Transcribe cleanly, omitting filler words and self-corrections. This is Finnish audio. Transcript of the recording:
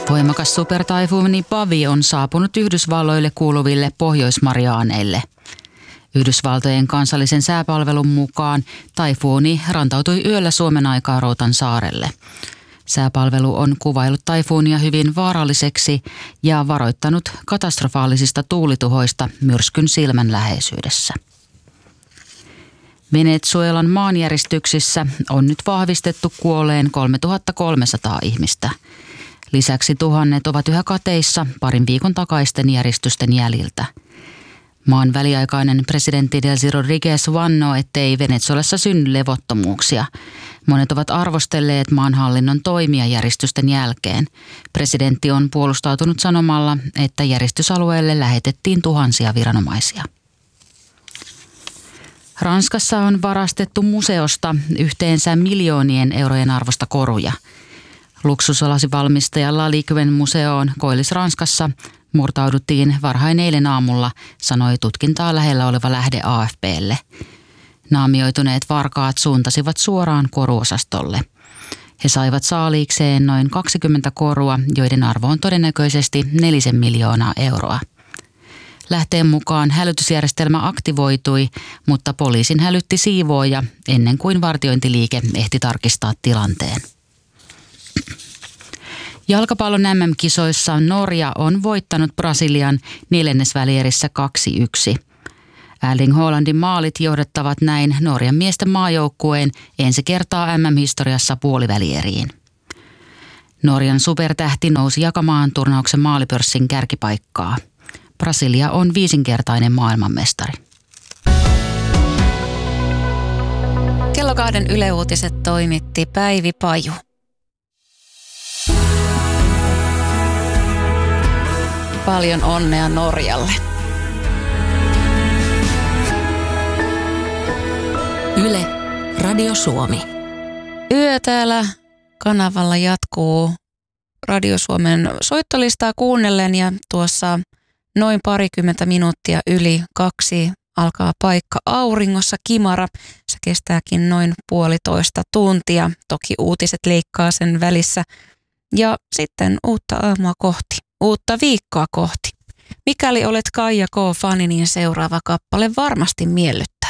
Voimakas supertaifuuni Pavi on saapunut Yhdysvalloille kuuluville Pohjois-Mariaaneille. Yhdysvaltojen kansallisen sääpalvelun mukaan taifuuni rantautui yöllä Suomen aikaa Routan saarelle. Sääpalvelu on kuvaillut taifuunia hyvin vaaralliseksi ja varoittanut katastrofaalisista tuulituhoista myrskyn silmän läheisyydessä. Venezuelan maanjäristyksissä on nyt vahvistettu kuolleen 3300 ihmistä. Lisäksi tuhannet ovat yhä kateissa parin viikon takaisten järjestysten jäljiltä. Maan väliaikainen presidentti Delcy Rodriguez vannoo, ettei Venezuelassa synny levottomuuksia. Monet ovat arvostelleet maanhallinnon toimia järjestysten jälkeen. Presidentti on puolustautunut sanomalla, että järjestysalueelle lähetettiin tuhansia viranomaisia. Ranskassa on varastettu museosta yhteensä miljoonien eurojen arvosta koruja. Luksusalasivalmistaja Lalikven museoon Koillis-Ranskassa murtauduttiin varhain eilen aamulla, sanoi tutkintaa lähellä oleva lähde AFP:lle. Naamioituneet varkaat suuntasivat suoraan koruosastolle. He saivat saaliikseen noin 20 korua, joiden arvo on todennäköisesti 4 miljoonaa euroa. Lähteen mukaan hälytysjärjestelmä aktivoitui, mutta poliisin hälytti siivooja ennen kuin vartiointiliike ehti tarkistaa tilanteen. Jalkapallon MM-kisoissa Norja on voittanut Brasilian neljännesvälierissä 2-1. Erling Haalandin maalit johdattavat näin Norjan miesten maajoukkueen ensi kertaa MM-historiassa puolivälieriin. Norjan supertähti nousi jakamaan turnauksen maalipörssin kärkipaikkaa. Brasilia on 5-kertainen maailmanmestari. Kello 2 Yle Uutiset toimitti Päivi Paju. Paljon onnea Norjalle. Yle, Radio Suomi. Yö täällä kanavalla jatkuu Radio Suomen soittolistaa kuunnellen ja tuossa noin 20 minuuttia yli 2 alkaa paikka auringossa kimara. Se kestääkin noin 1,5 tuntia. Toki uutiset leikkaa sen välissä. Ja sitten uutta aamua kohti, uutta viikkoa kohti. Mikäli olet Kaija K. -fani, niin seuraava kappale varmasti miellyttää.